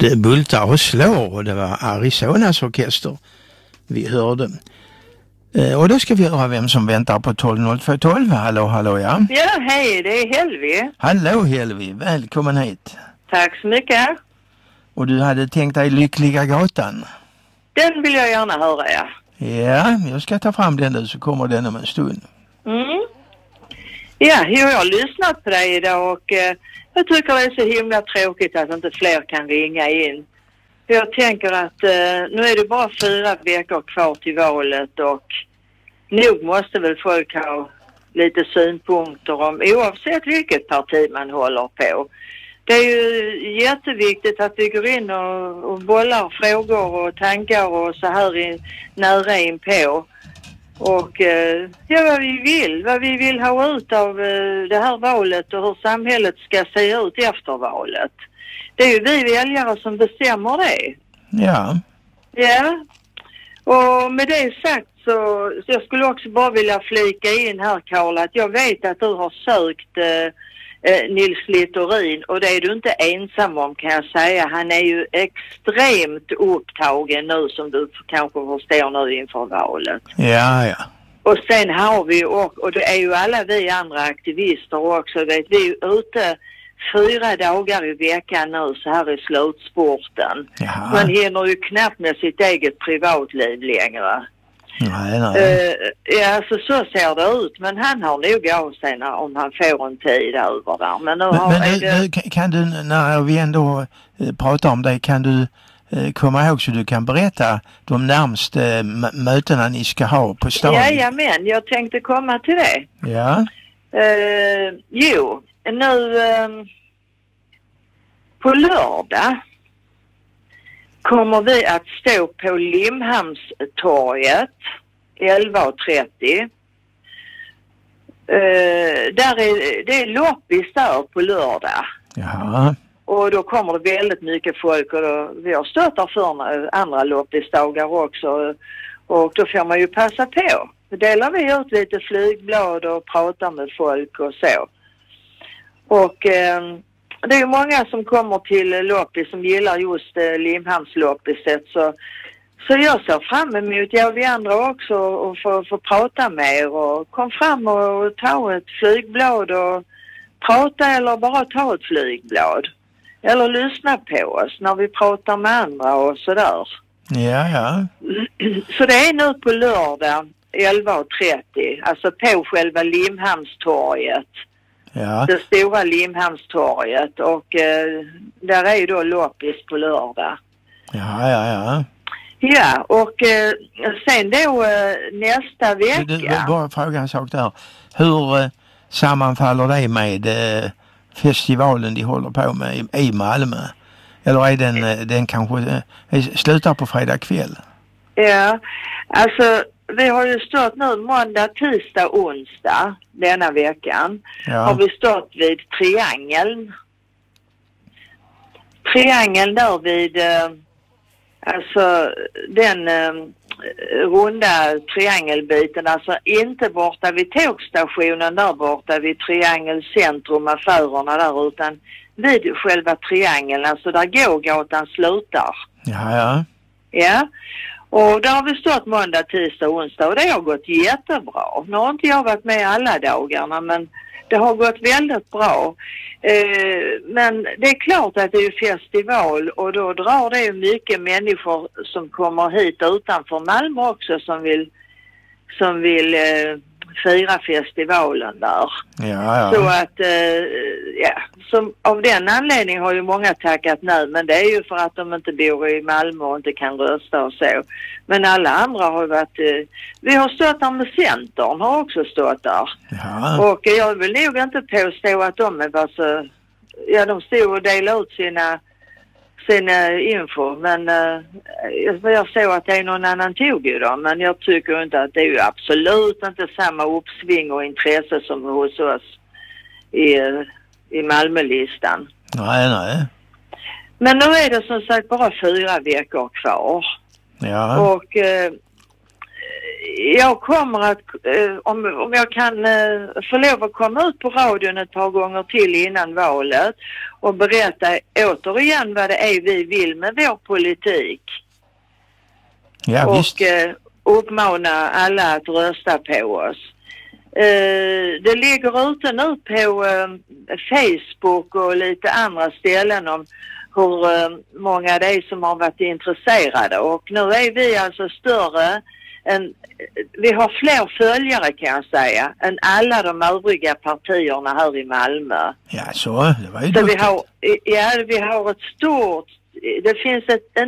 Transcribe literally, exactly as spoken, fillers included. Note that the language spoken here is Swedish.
det bultar och slår och det var Arizonas orkester vi hörde. Eh, och då ska vi höra vem som väntar på tolv noll två tolv. Hallå, hallå, ja. Ja, hej, det är Helvi. Hallå Helvi, välkommen hit. Tack så mycket. Och du hade tänkt dig Lyckliga gatan? Den vill jag gärna höra, ja. Ja, jag ska ta fram den nu så kommer den om en stund. Mm. Ja, jag har lyssnat på dig idag och eh, jag tycker det är så himla tråkigt att inte fler kan ringa in. Jag tänker att eh, nu är det bara fyra veckor kvar till valet och nog måste väl folk ha lite synpunkter om oavsett vilket parti man håller på. Det är ju jätteviktigt att vi går in och, och bollar frågor och tankar och så här i, nära in på. Och eh, ja, vad vi vill, vad vi vill ha ut av eh, det här valet och hur samhället ska se ut efter valet. Det är ju vi väljare som bestämmer det. Ja. Ja, och med det sagt så, så jag skulle också bara vilja flika in här, Karl, att jag vet att du har sökt eh, eh, Nils Littorin och det är du inte ensam om, kan jag säga. Han är ju extremt upptagen nu, som du kanske förstår nu inför valet. Ja, ja. Och sen har vi, och, och det är ju alla vi andra aktivister också, vet vi är ju ute fyra dagar i veckan nu så här i slutspurten. Jaha. Man hinner ju knappt med sitt eget privatliv längre. Nej, nej. Uh, ja, så, så ser det ut. Men han har nog av sig när, om han får en tid över där. Men, nu men, har, men det... du, kan du, när vi ändå eh, pratar om det, kan du eh, komma ihåg så du kan berätta de närmaste eh, mötena ni ska ha på stan? Jajamän, jag tänkte komma till det. Ja. Uh, jo, nu uh, på lördag kommer vi att stå på Limhamnstorget elva trettio. Uh, där är, det är loppis där på lördag. Ja. Och då kommer det väldigt mycket folk och då, vi har stått där för andra loppisdagar också. Och då får man ju passa på. Då delar vi ut lite flygblad och pratar med folk och så. Och eh, det är ju många som kommer till loppis som gillar just eh, Limhamnsloppiset. Så, så jag ser fram emot, jag vi andra också, och få, få prata med er. Och kom fram och ta ett flygblad och prata eller bara ta ett flygblad. Eller lyssna på oss när vi pratar med andra och sådär. Ja, ja. Så det är nu på lördag elva trettio, alltså på själva Limhamnstorget. Ja. Det stora Limhamnstorget, och eh, där är ju då loppis på lördag. Ja, ja, ja. Ja, och eh, sen då eh, nästa vecka... Du, du, bara fråga en sak där. Hur eh, sammanfaller det med eh, festivalen de håller på med i, i Malmö? Eller är den, eh, den kanske eh, slutar på fredag kväll? Ja, alltså... Vi har ju stått nu måndag, tisdag, onsdag denna veckan. Ja. Har vi stått vid Triangeln. Triangeln där vid, eh, alltså den eh, runda triangelbiten. Alltså inte borta vid tågstationen där borta vid Triangelcentrum, affärerna där, utan vid själva triangeln. Alltså där gågatan slutar. Ja, ja. Ja. Och där har vi stått måndag, tisdag, onsdag och det har gått jättebra. Nu har inte jag varit med alla dagarna, men det har gått väldigt bra. Eh, men det är klart att det är festival och då drar det ju mycket människor som kommer hit utanför Malmö också som vill, som vill eh, fira festivalen där. Ja, ja. Så att, eh, ja, som, av den anledningen har ju många tackat nej, men det är ju för att de inte bor i Malmö och inte kan rösta och så. Men alla andra har varit, eh, vi har stått där med Centern, har också stått där. Ja. Och jag vill nog inte påstå att de var så, ja de stod och delade ut sina sina info, men uh, jag såg att det är någon annan tog ju då, men jag tycker inte att det är ju absolut inte samma uppsving och intresse som hos oss i, i Malmölistan. Nej, nej. Men nu är det som sagt bara fyra veckor kvar. Ja. Och uh, jag kommer att, eh, om, om jag kan eh, få lov att komma ut på radion ett par gånger till innan valet och berätta återigen vad det är vi vill med vår politik. Ja, och visst. Eh, uppmana alla att rösta på oss. Eh, det ligger ute nu på eh, Facebook och lite andra ställen om hur eh, många det är som har varit intresserade, och nu är vi alltså större än, vi har fler följare kan jag säga, än alla de övriga partierna här i Malmö. Ja, så det var ju Så vi duktigt. har, ja, vi har ett stort, det finns ett